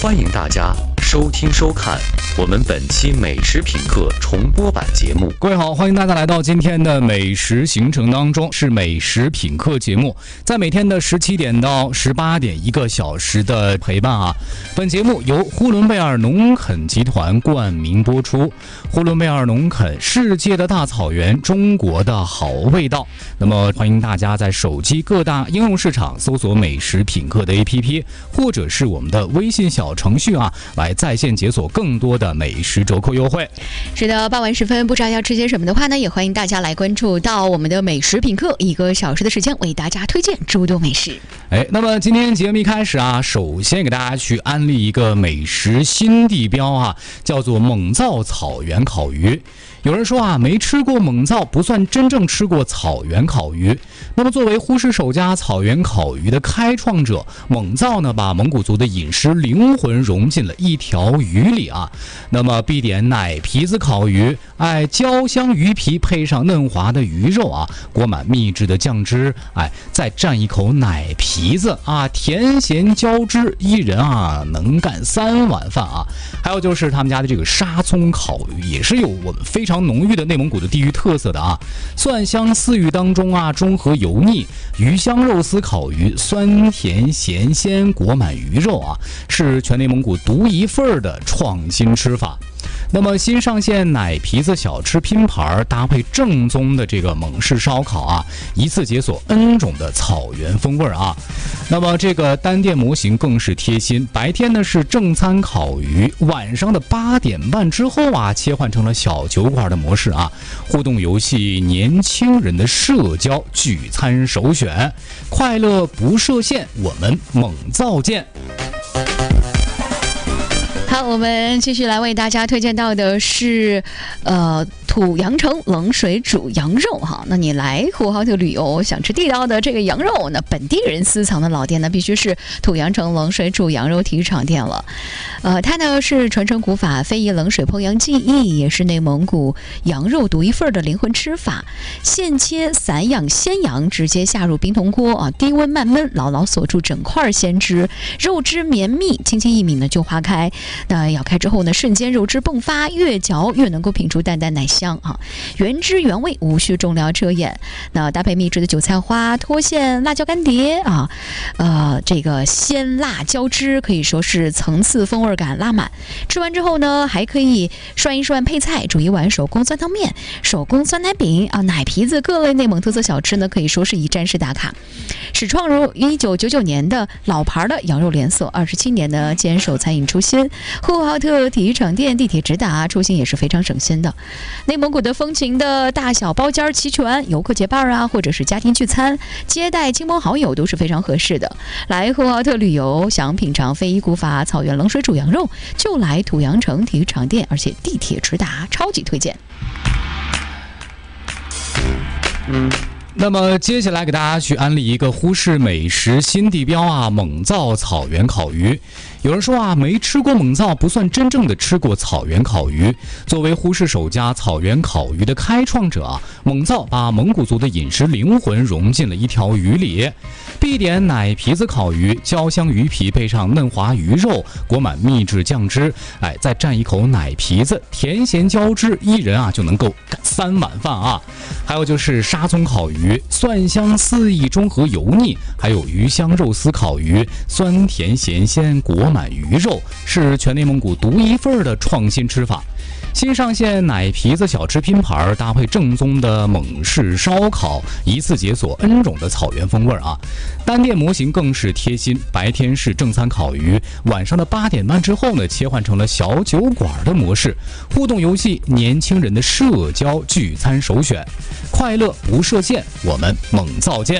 欢迎大家收听收看我们本期美食品客重播版节目。 各位好，欢迎大家来到今天的美食行程当中，是美食品客节目，在每天的17点到18点1个小时的陪伴啊。本节目由呼伦贝尔农垦集团冠名播出。呼伦贝尔农垦，世界的大草原，中国的好味道。那么欢迎大家在手机各大应用市场搜索美食品客的 APP， 或者是我们的微信小程序啊，来在线解锁更多的美食折扣优惠。 是的，傍晚时分不知道要吃些什么的话呢，也欢迎大家来关注到我们的美食品客，1个小时的时间为大家推荐诸多美食。 那么今天节目一开始啊，首先给大家去安利一个美食新地标啊，叫做蒙藏草原烤鱼。有人说啊，没吃过蒙藏不算真正吃过草原烤鱼。那么作为呼市首家草原烤鱼的开创者，蒙藏呢把蒙古族的饮食灵魂融进了一条鱼里啊。那么必点奶皮子烤鱼，焦香鱼皮配上嫩滑的鱼肉啊，裹满秘制的酱汁，再蘸一口奶皮子啊，甜咸交织，一人啊能干3碗饭啊。还有就是他们家的这个沙葱烤鱼，也是有我们非常浓郁的内蒙古的地域特色的啊。蒜香四域当中啊，中和油腻，鱼香肉丝烤鱼，酸甜咸鲜裹满鱼肉啊，是全内蒙古独一份的创新吃法。那么新上线奶皮子小吃拼盘，搭配正宗的这个蒙氏烧烤啊，一次解锁 N 种的草原风味啊。那么这个单店模型更是贴心，白天呢是正餐烤鱼，晚上的8点半之后啊，切换成了小酒馆的模式啊。互动游戏，年轻人的社交聚餐首选，快乐不设限，我们蒙藏见。 好，我们继续来为大家推荐到的是土阳城冷水煮羊肉哈。那你来呼和浩特旅游，想吃地道的这个羊肉，那本地人私藏的老店呢，必须是土阳城冷水煮羊肉体育场店了。它呢是传承古法非遗冷水烹羊技艺，也是内蒙古羊肉独一份的灵魂吃法。现切散养鲜羊，直接下入冰铜锅啊，低温慢焖，牢牢锁住整块鲜汁，肉汁绵密，轻轻一抿呢就化开。那咬开之后呢，瞬间肉汁迸发，越嚼越能够品出淡淡奶香啊，原汁原味，无需重料遮掩。那搭配秘制的韭菜花、脱馅辣椒干碟啊，这个鲜辣交织，可以说是层次风味感拉满。吃完之后呢，还可以涮一涮配菜，煮一碗手工酸汤面、手工酸奶饼啊，奶皮子各类内蒙特色小吃呢，可以说是一站式打卡。始创如1999年的老牌的羊肉连锁，27年的坚守餐饮初心。呼和浩特体育场店地铁直达，出行也是非常省心的。内蒙古的风情的大小包间齐全，游客结伴啊，或者是家庭聚餐，接待亲朋好友都是非常合适的。来呼和浩特旅游，想品尝非遗古法草原冷水煮羊肉，就来土阳城体育场店，而且地铁直达，超级推荐。 那么接下来给大家去安利一个呼市美食新地标啊，蒙藏草原烤鱼。有人说啊，没吃过蒙藏不算真正的吃过草原烤鱼。作为呼市首家草原烤鱼的开创者啊，蒙藏把蒙古族的饮食灵魂融进了一条鱼里。必点奶皮子烤鱼，焦香鱼皮配上嫩滑鱼肉，裹满秘制酱汁，再蘸一口奶皮子，甜咸交织，一人啊就能够干3碗饭啊。还有就是沙葱烤鱼，蒜香四溢，中和油腻，还有鱼香肉丝烤鱼，酸甜咸鲜裹满鱼肉，是全内蒙古独一份的创新吃法。新上线奶皮子小吃拼盘，搭配正宗的蒙氏烧烤，一次解锁 N 种的草原风味啊。单店模型更是贴心，白天是正餐烤鱼，晚上的8点半之后呢，切换成了小酒馆的模式。互动游戏，年轻人的社交聚餐首选，快乐不设限，我们蒙藏见。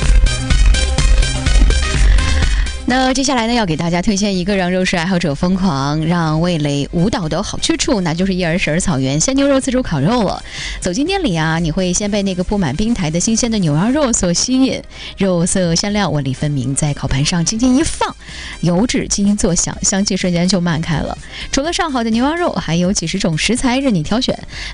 那接下来呢，要给大家推荐一个让肉食爱好者疯狂、让味蕾舞蹈的好去处，那就是叶儿婶草原鲜牛肉自助烤肉了。走进店里啊，你会先被那个铺满冰台的新鲜的牛羊肉所吸引，肉色香料纹理分明，在烤盘上轻轻一放，油脂轻轻作响，香气瞬间就漫开了。除了上好的牛羊肉，还有几十种食材任你挑选。